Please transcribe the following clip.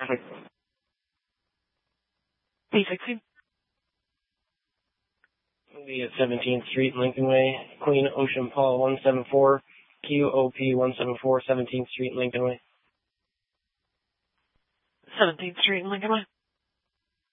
Perfect. P16. We'll be at 17th Street, Lincoln Way. Queen Ocean Paul 174, QOP 174, 17th Street, Lincoln Way. 17th Street, Lincoln Way.